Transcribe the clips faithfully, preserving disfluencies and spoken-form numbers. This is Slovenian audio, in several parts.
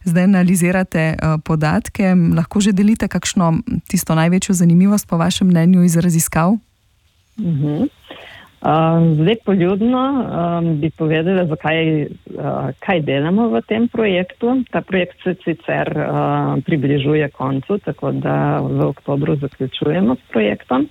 zdaj analizirate podatke. Lahko že delite kakšno tisto največjo zanimivost po vašem mnenju iz raziskav? Uh-huh. Uh, zdaj poljudno um, bi povedala, zakaj, uh, kaj delamo v tem projektu. Ta projekt se sicer uh, približuje koncu, tako da v oktobru zaključujemo s projektom.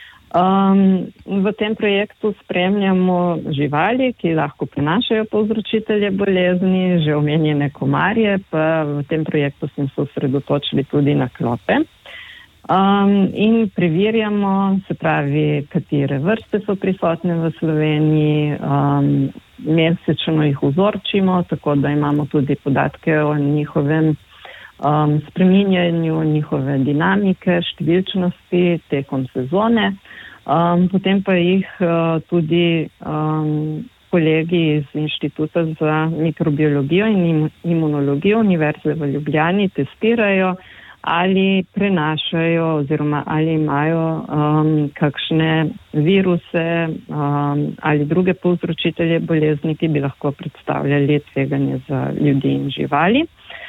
Um, v tem projektu spremljamo živali, ki lahko prenašajo povzročitelje bolezni, že omenjene komarje, pa v tem projektu smo se osredotočili tudi na klope. Um, in preverjamo, se pravi, katere vrste so prisotne v Sloveniji, um, mesečno jih vzorčimo, tako da imamo tudi podatke o njihovem um, spreminjanju, njihove dinamike, številčnosti tekom sezone. Um, potem pa jih uh, tudi um, kolegi iz Inštituta za mikrobiologijo in imunologijo Univerze v Ljubljani testirajo, ali prenašajo oziroma ali imajo um, kakšne viruse um, ali druge povzročitelje bolezni, ki bi lahko predstavljali tveganje za ljudi in živali.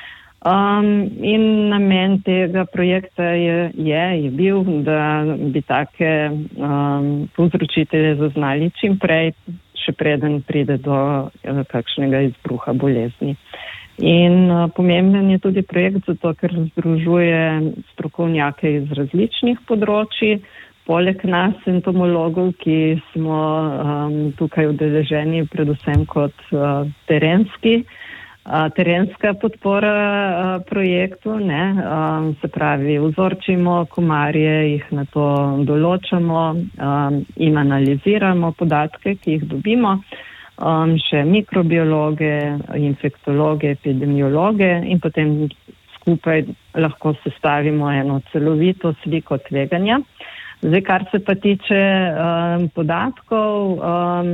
Um, in namen tega projekta je, je, je bil, da bi take um, povzročitelje zaznali čim prej, še preden pride do uh, kakšnega izbruha bolezni. In uh, pomemben je tudi projekt zato, ker združuje strokovnjake iz različnih področji, poleg nas entomologov, ki smo um, tukaj udeleženi predvsem kot uh, terenski, uh, terenska podpora uh, projektu, ne, um, se pravi, vzorčimo komarje, jih na to določamo um, in analiziramo podatke, ki jih dobimo. Um, še mikrobiologe, infektologe, epidemiologe in potem skupaj lahko sestavimo eno celovito sliko tveganja. Zdaj, kar se pa tiče um, podatkov, um,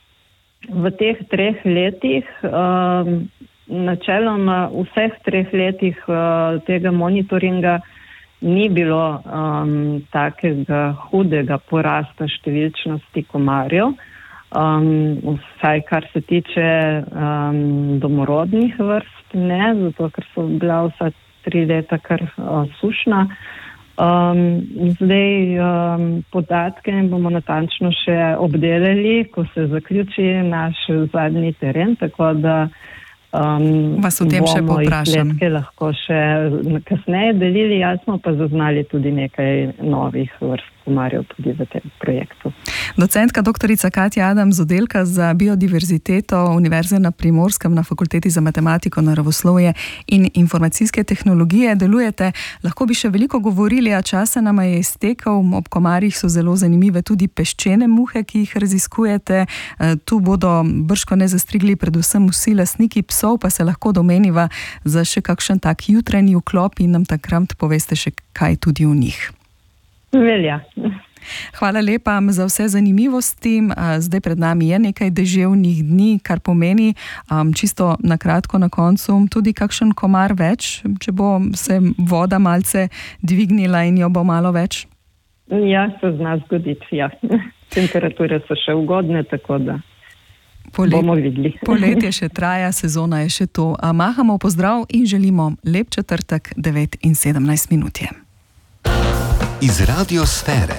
v teh treh letih, um, načeloma vseh treh letih uh, tega monitoringa ni bilo um, takega hudega porasta številčnosti komarjev. Um, vsaj kar se tiče um, domorodnih vrst, ne, zato ker so bila vsa tri leta kar uh, sušna. Um, zdaj um, podatke bomo natančno še obdelali, ko se zaključi naš zadnji teren, tako da um, vas o tem še povprašam. Bomo lahko še kasneje delili, jaz smo pa zaznali tudi nekaj novih vrst komarjev tudi v tem projektu. Docentka doktorica Katja Adam z oddelka za biodiverziteto Univerze na Primorskem na Fakulteti za matematiko, naravoslovje in informacijske tehnologije delujete. Lahko bi še veliko govorili, a časa nama je iztekel. Ob komarjih so zelo zanimive tudi peščene muhe, ki jih raziskujete. Tu bodo bržko ne zastrigli predvsem vsi lastniki psov, pa se lahko domeniva za še kakšen tak jutranji vklop in nam takrat poveste še kaj tudi o njih. Velja. Hvala lepa za vse zanimivosti. Zdaj pred nami je nekaj deževnih dni, kar pomeni um, čisto na kratko na koncu tudi kakšen komar več, če bo se voda malce dvignila in jo bo malo več. Ja, se zna zgoditi, ja. Temperature so še ugodne, tako da Polet, bomo videli. Poletje še traja, sezona je še to. Mahamo pozdrav in želimo lep četrtek, devet in sedemnajst minut je. Iz radiosfere.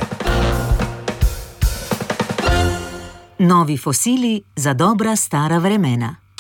Novi fosili za dobra stara vremena.